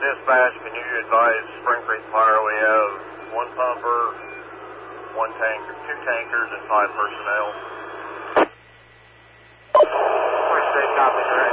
Dispatch, can you advise Spring Creek Fire? We have one pumper, one tanker, two tankers, and 5 personnel. First state, copy, direct.